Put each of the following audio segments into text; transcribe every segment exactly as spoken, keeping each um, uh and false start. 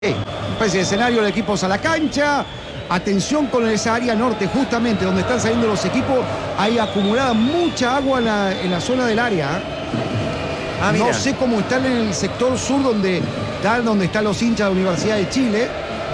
Una especie de escenario de equipos a la cancha. Atención con esa área norte, justamente donde están saliendo los equipos. Hay acumulada mucha agua en la, en la zona del área. Ah, no sé cómo están en el sector sur, donde están, donde están los hinchas de la Universidad de Chile.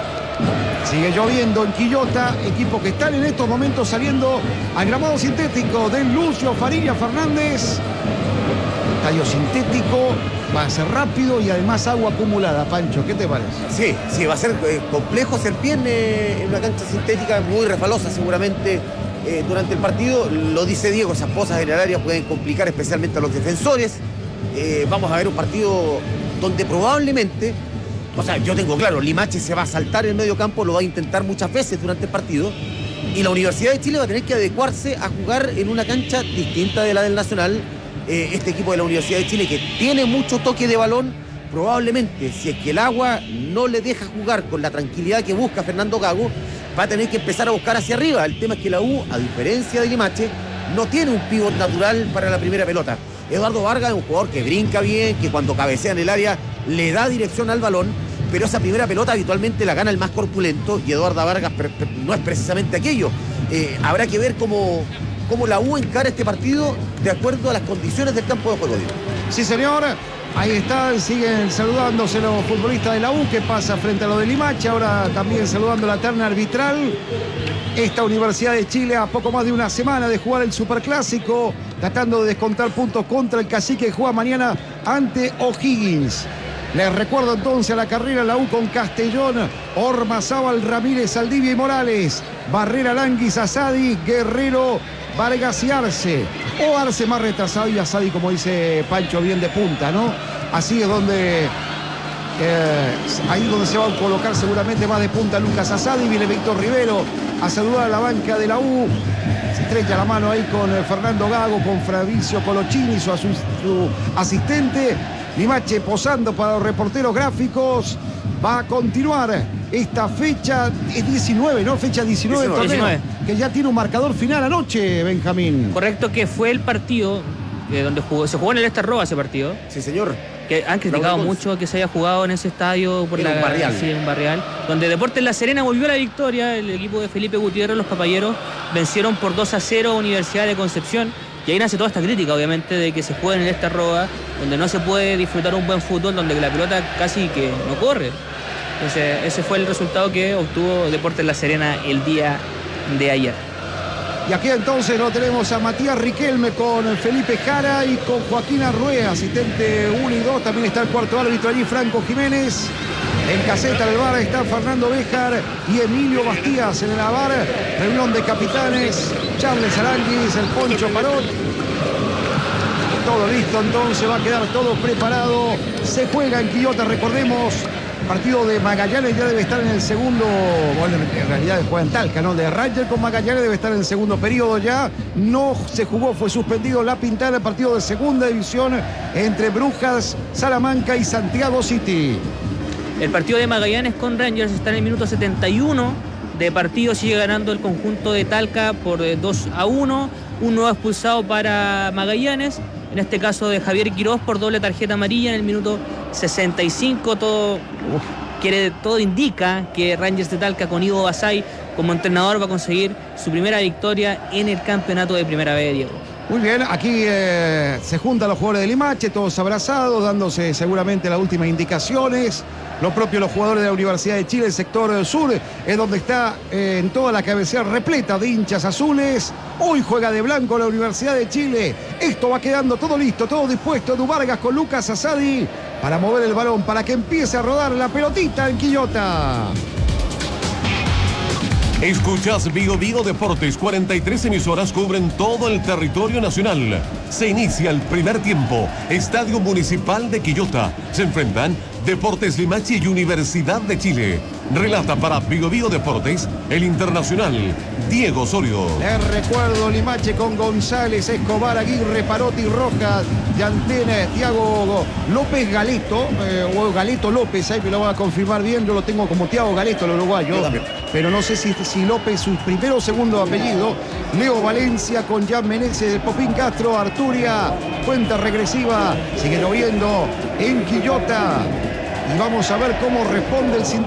Sigue lloviendo en Quillota, equipos que están en estos momentos saliendo al gramado sintético de Lucio Fariña Fernández. Estadio sintético, va a ser rápido y además agua acumulada. Pancho, ¿qué te parece? Sí, sí, va a ser eh, complejo hacer pie en, eh, en una cancha sintética muy resbalosa seguramente eh, durante el partido. Lo dice Diego, esas pozas en el área pueden complicar especialmente a los defensores. Eh, vamos a ver un partido donde probablemente, o sea, yo tengo claro, Limache se va a saltar en el medio campo, lo va a intentar muchas veces durante el partido, y la Universidad de Chile va a tener que adecuarse a jugar en una cancha distinta de la del Nacional. Eh, este equipo de la Universidad de Chile, que tiene mucho toque de balón, probablemente, si es que el agua no le deja jugar con la tranquilidad que busca Fernando Gago, va a tener que empezar a buscar hacia arriba. El tema es que la U, a diferencia de Limache, no tiene un pívot natural para la primera pelota. Eduardo Vargas es un jugador que brinca bien, que cuando cabecea en el área le da dirección al balón, pero esa primera pelota habitualmente la gana el más corpulento, y Eduardo Vargas no es precisamente aquello. Eh, habrá que ver cómo, cómo la U encara este partido de acuerdo a las condiciones del campo de juego. Sí, señor. Ahí están, siguen saludándose los futbolistas de la U, que pasa frente a lo de Limache. Ahora también saludando la terna arbitral. Esta Universidad de Chile, a poco más de una semana de jugar el Superclásico, tratando de descontar puntos contra el Cacique, que juega mañana ante O'Higgins. Les recuerdo entonces a la carrera la U con Castellón, Ormazábal, Ramírez, Saldivia y Morales, Barrera, Languis, Asadi, Guerrero, Vargas y Arce. O Arce más retrasado y Asadi, como dice Pancho, bien de punta, ¿no? Así es donde... Eh, ahí donde se va a colocar seguramente más de punta Lucas Asadi. Viene Víctor Rivero a saludar a la banca de la U. Se estrecha la mano ahí con Fernando Gago, con Fabricio Colochini, su, su, su asistente. Limache posando para los reporteros gráficos. Va a continuar esta fecha, es diecinueve, ¿no? Fecha diecinueve, diecinueve, torneo, diecinueve. Que ya tiene un marcador final anoche, Benjamín. Correcto, que fue el partido eh, donde jugó, se jugó en el Estarroa ese partido. Sí, señor. Que han criticado mucho que se haya jugado en ese estadio por Era la, un barrial. Sí, un barrial, donde Deportes La Serena volvió a la victoria. El equipo de Felipe Gutiérrez, los papayeros, vencieron por dos a cero a Universidad de Concepción. Y ahí nace toda esta crítica, obviamente, de que se juegue en esta roba, donde no se puede disfrutar un buen fútbol, donde la pelota casi que no corre. Entonces, ese fue el resultado que obtuvo Deportes La Serena el día de ayer. Y aquí entonces lo tenemos a Matías Riquelme con Felipe Jara y con Joaquín Arrué, asistente uno y dos. También está el cuarto árbitro allí, Franco Jiménez. En caseta del bar está Fernando Béjar y Emilio Bastías en el bar. Reunión de capitanes, Charles Aranguis, el Poncho Parot. Todo listo, entonces va a quedar todo preparado. Se juega en Quillota, recordemos. Partido de Magallanes ya debe estar en el segundo, bueno, en realidad juega en Talca, ¿no? De Ranger con Magallanes debe estar en el segundo periodo ya. No se jugó, fue suspendido la pintada, el partido de segunda división entre Brujas, Salamanca y Santiago City. El partido de Magallanes con Rangers está en el minuto setenta y uno de partido, sigue ganando el conjunto de Talca por dos a uno. Un nuevo expulsado para Magallanes, en este caso de Javier Quirós por doble tarjeta amarilla en el minuto sesenta y cinco. Todo, quiere, todo indica que Rangers de Talca con Ivo Basay como entrenador va a conseguir su primera victoria en el campeonato de Primera B, Diego. Muy bien, aquí eh, se juntan los jugadores de Limache, todos abrazados, dándose seguramente las últimas indicaciones. Los propios los jugadores de la Universidad de Chile, el sector sur, es donde está eh, en toda la cabecera repleta de hinchas azules. Hoy juega de blanco la Universidad de Chile. Esto va quedando todo listo, todo dispuesto. Edu Vargas con Lucas Asadi para mover el balón, para que empiece a rodar la pelotita en Quillota. Escuchas Bio Bio Deportes, cuarenta y tres emisoras cubren todo el territorio nacional. Se inicia el primer tiempo. Estadio Municipal de Quillota. Se enfrentan Deportes Limache y Universidad de Chile. Relata para Bio Bio Deportes el internacional Diego Osorio. Les recuerdo, Limache con González, Escobar, Aguirre, Parotti, Rojas, Yantena, Tiago López Galeto, eh, o Galeto López, ahí me lo voy a confirmar bien, yo lo tengo como Tiago Galeto, el uruguayo, pero no sé si, si López su primero o segundo apellido. Leo Valencia con Jan Meneses, del Popín Castro, Arturia, cuenta regresiva, sigue lloviendo en Quillota. y vamos a ver cómo responde el